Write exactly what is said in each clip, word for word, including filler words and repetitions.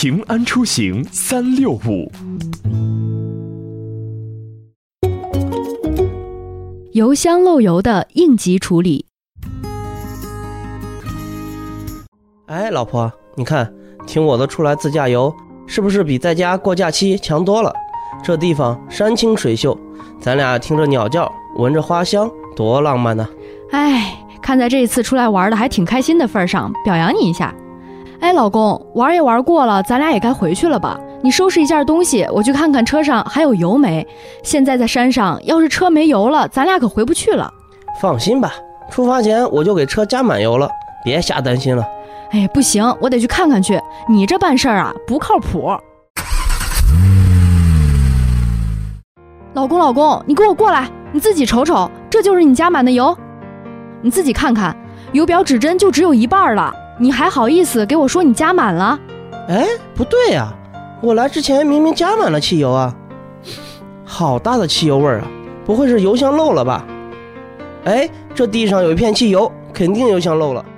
平安出行三六五。 油箱漏油的应急处理。 哎，老婆，你看，听我的出来自驾游，是不是比在家过假期强多了？这地方山清水秀，咱俩听着鸟叫，闻着花香，多浪漫呢！ 哎，看在这一次出来玩的还挺开心的份上，表扬你一下。哎，老公，玩也玩过了，咱俩也该回去了吧？你收拾一件东西，我去看看车上还有油没。现在在山上，要是车没油了，咱俩可回不去了。 放心吧，出发前我就给车加满油了，别瞎担心了。 哎，不行，我得去看看去。你这办事儿啊，不靠谱。老公，老公，你给我过来，你自己瞅瞅，这就是你加满的油。你自己看看，油表指针就只有一半了，你还好意思给我说你加满了？ 哎，不对呀、啊，我来之前明明加满了汽油啊！好大的汽油味儿啊，不会是油箱漏了吧？哎，这地上有一片汽油，肯定油箱漏了。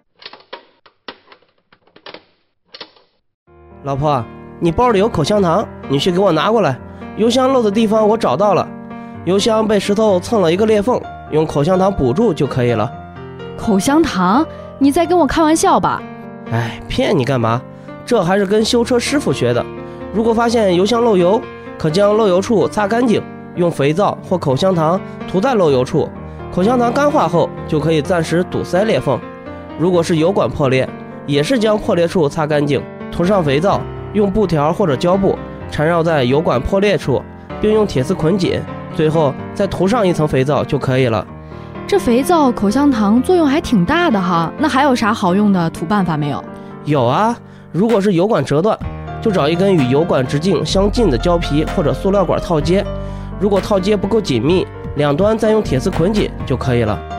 老婆，你包里有口香糖，你去给我拿过来。油箱漏的地方我找到了，油箱被石头蹭了一个裂缝，用口香糖补住就可以了。 口香糖？你在跟我开玩笑吧？ 哎，骗你干嘛？这还是跟修车师傅学的。如果发现油箱漏油，可将漏油处擦干净，用肥皂或口香糖涂在漏油处，口香糖干化后就可以暂时堵塞裂缝。如果是油管破裂，也是将破裂处擦干净，涂上肥皂，用布条或者胶布缠绕在油管破裂处，并用铁丝捆紧，最后再涂上一层肥皂就可以了。 这肥皂、口香糖作用还挺大的哈，那还有啥好用的涂办法没有？ 有啊，如果是油管折断，就找一根与油管直径相近的胶皮或者塑料管套接，如果套接不够紧密，两端再用铁丝捆紧就可以了。